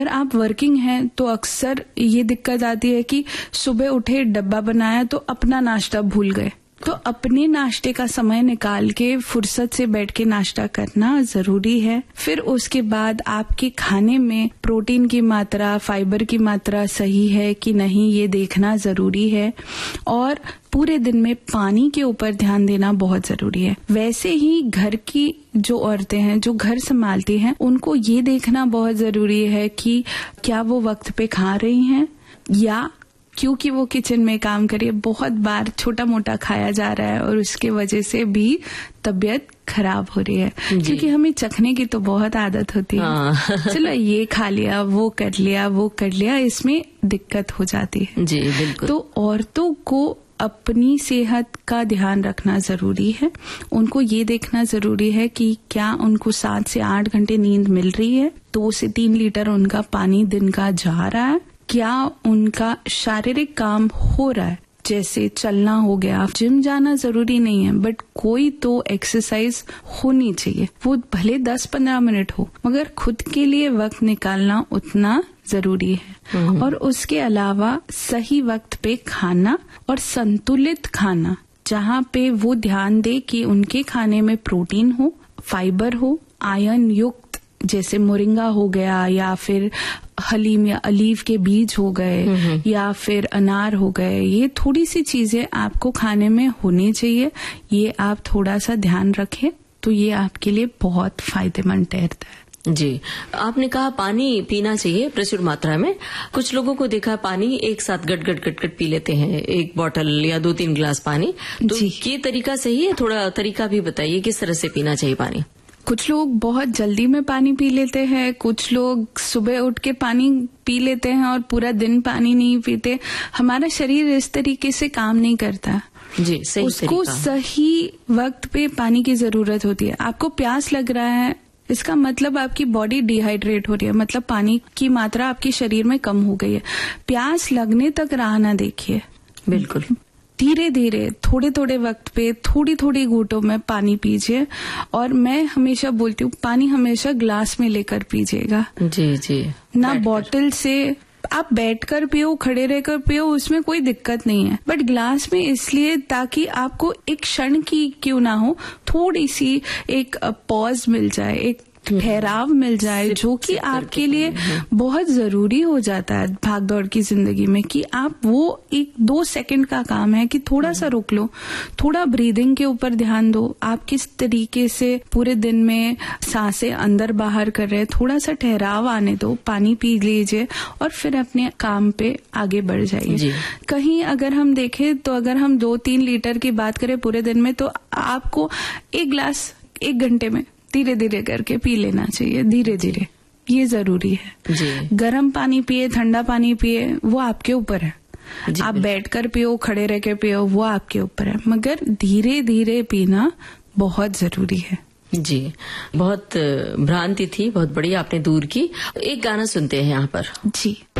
अगर आप वर्किंग हैं तो अक्सर ये दिक्कत आती है कि सुबह उठे, डब्बा बनाया तो अपना नाश्ता भूल गए। तो अपने नाश्ते का समय निकाल के फुर्सत से बैठ के नाश्ता करना जरूरी है। फिर उसके बाद आपके खाने में प्रोटीन की मात्रा, फाइबर की मात्रा सही है कि नहीं, ये देखना जरूरी है। और पूरे दिन में पानी के ऊपर ध्यान देना बहुत जरूरी है। वैसे ही घर की जो औरतें हैं, जो घर संभालती हैं, उनको ये देखना बहुत जरूरी है कि क्या वो वक्त पे खा रही हैं, या क्योंकि वो किचन में काम करिए, बहुत बार छोटा मोटा खाया जा रहा है और उसके वजह से भी तबीयत खराब हो रही है। क्योंकि हमें चखने की तो बहुत आदत होती है। चलो ये खा लिया, वो कर लिया, वो कर लिया, इसमें दिक्कत हो जाती है। जी बिल्कुल। तो औरतों को अपनी सेहत का ध्यान रखना जरूरी है। उनको ये देखना जरूरी है कि क्या उनको 7 से 8 घंटे नींद मिल रही है, 2 से 3 लीटर उनका पानी दिन का जा रहा है, क्या उनका शारीरिक काम हो रहा है, जैसे चलना हो गया। जिम जाना जरूरी नहीं है, बट कोई तो एक्सरसाइज होनी चाहिए। वो भले 10-15 मिनट हो, मगर खुद के लिए वक्त निकालना उतना जरूरी है। और उसके अलावा सही वक्त पे खाना और संतुलित खाना, जहाँ पे वो ध्यान दे कि उनके खाने में प्रोटीन हो, फाइबर हो, आयरन युक्त, जैसे मोरिंगा हो गया, या फिर हलीम या अलीव के बीज हो गए, या फिर अनार हो गए। ये थोड़ी सी चीजें आपको खाने में होनी चाहिए। ये आप थोड़ा सा ध्यान रखें तो ये आपके लिए बहुत फायदेमंद ठहरता है। जी, आपने कहा पानी पीना चाहिए प्रचुर मात्रा में। कुछ लोगों को देखा पानी एक साथ गट पी लेते हैं, 1 बॉटल या 2-3 गिलास पानी। तो ये तरीका सही है? थोड़ा तरीका भी बताइए, किस तरह से पीना चाहिए पानी? कुछ लोग बहुत जल्दी में पानी पी लेते हैं, कुछ लोग सुबह उठ के पानी पी लेते हैं और पूरा दिन पानी नहीं पीते। हमारा शरीर इस तरीके से काम नहीं करता। जी, सही उसको सही वक्त पे पानी की जरूरत होती है। आपको प्यास लग रहा है, इसका मतलब आपकी बॉडी डिहाइड्रेट हो रही है, मतलब पानी की मात्रा आपके शरीर में कम हो गई है। प्यास लगने तक राह ना देखिए, बिल्कुल धीरे धीरे थोड़े थोड़े वक्त पे थोड़ी थोड़ी घूंटों में पानी पीजिए। और मैं हमेशा बोलती हूँ, पानी हमेशा ग्लास में लेकर पीजिएगा। जी जी, ना बॉटल से। आप बैठकर पियो, खड़े रहकर पियो, उसमें कोई दिक्कत नहीं है, बट ग्लास में इसलिए ताकि आपको एक क्षण की क्यों ना हो, थोड़ी सी एक पॉज मिल जाए, एक ठहराव मिल जाए, जो कि आपके लिए बहुत जरूरी हो जाता है भागदौड़ की जिंदगी में। कि आप वो 1-2 सेकंड का काम है कि थोड़ा सा रुक लो, थोड़ा ब्रीदिंग के ऊपर ध्यान दो, आप किस तरीके से पूरे दिन में सांसें अंदर बाहर कर रहे हैं, थोड़ा सा ठहराव आने दो, पानी पी लीजिए और फिर अपने काम पे आगे बढ़ जाइए। कहीं अगर हम देखें तो अगर हम 2-3 लीटर की बात करें पूरे दिन में, तो आपको 1 गिलास 1 घंटे में धीरे धीरे करके पी लेना चाहिए, धीरे धीरे। ये जरूरी है जी। गर्म पानी पिए, ठंडा पानी पिए, वो आपके ऊपर है। आप बैठकर पियो, खड़े रह के पियो, वो आपके ऊपर है, मगर धीरे धीरे पीना बहुत जरूरी है। जी, बहुत भ्रांति थी, बहुत बढ़िया आपने दूर की। एक गाना सुनते हैं यहाँ पर। जी।